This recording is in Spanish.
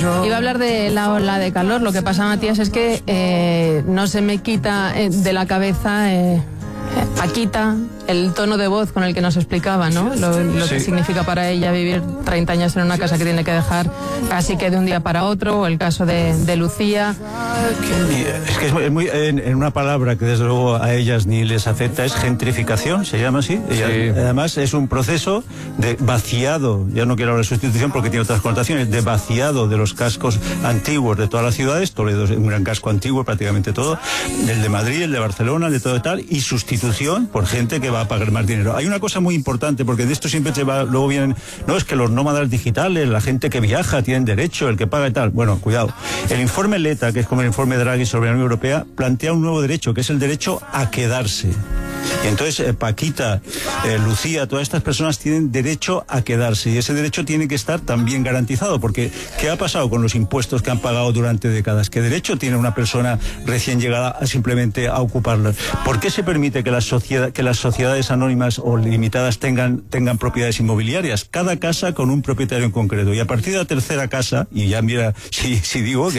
Iba a hablar de la ola de calor. Lo que pasa, Matías, es que no se me quita de la cabeza Paquita, el tono de voz con el que nos explicaba, ¿no? Lo que significa para ella vivir 30 años en una casa que tiene que dejar casi que de un día para otro, o el caso de Lucía. Es que es muy, en una palabra que desde luego a ellas ni les afecta, es gentrificación, se llama así. Además es un proceso de vaciado, ya no quiero hablar de sustitución porque tiene otras connotaciones, de vaciado de los cascos antiguos de todas las ciudades. Toledo es un gran casco antiguo, prácticamente todo, el de Madrid, el de Barcelona, el de todo y tal, y sustitución por gente que va a pagar más dinero. Hay una cosa muy importante, porque de esto siempre luego vienen, no, es que los nómadas digitales, la gente que viaja tienen derecho, el que paga y tal. Bueno, cuidado. El informe Letta, que es como el informe Draghi sobre la Unión Europea, plantea un nuevo derecho, que es el derecho a quedarse. Y entonces Paquita, Lucía, todas estas personas tienen derecho a quedarse, y ese derecho tiene que estar también garantizado, porque ¿qué ha pasado con los impuestos que han pagado durante décadas? ¿Qué derecho tiene una persona recién llegada a simplemente a ocuparlas? ¿Por qué se permite que las sociedades anónimas o limitadas tengan propiedades inmobiliarias? Cada casa con un propietario en concreto, y a partir de la tercera casa, y ya mira si digo que